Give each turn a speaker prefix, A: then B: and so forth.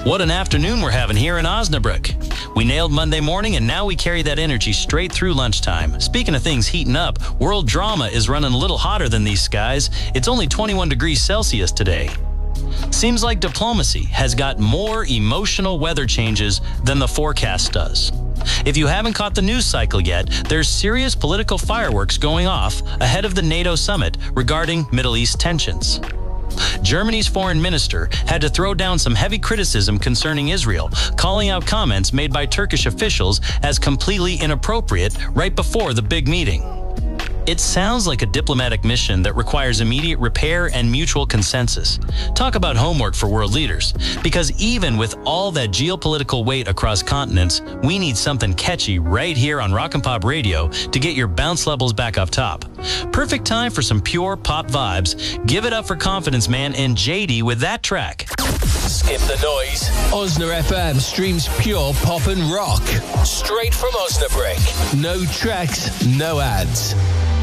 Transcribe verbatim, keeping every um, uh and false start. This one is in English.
A: What an afternoon we're having here in Osnabrück. We nailed Monday morning, and now we carry that energy straight through lunchtime. Speaking of things heating up, world drama is running a little hotter than these skies. It's only twenty-one degrees Celsius today. Seems like diplomacy has got more emotional weather changes than the forecast does. If you haven't caught the news cycle yet, there's serious political fireworks going off ahead of the NATO summit regarding Middle East tensions. Germany's foreign minister had to throw down some heavy criticism concerning Israel, calling out comments made by Turkish officials as completely inappropriate right before the big meeting. It sounds like a diplomatic mission that requires immediate repair and mutual consensus. Talk about homework for world leaders. Because even with all that geopolitical weight across continents, we need something catchy right here on Rock and Pop Radio to get your bounce levels back up top. Perfect time for some pure pop vibes. Give it up for Confidence Man and J D with that track.
B: Skip the noise. Osna F M streams pure pop and rock. Straight from Osnabrück. No tracks, no ads.